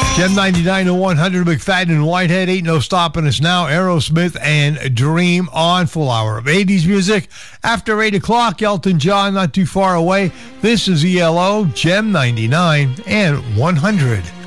Gem 99 to 100, McFadden and Whitehead, Ain't No Stopping Us Now, Aerosmith and Dream on. Full hour of 80s music. After 8 o'clock, Elton John, Not Too Far Away. This is ELO, Gem 99 and 100.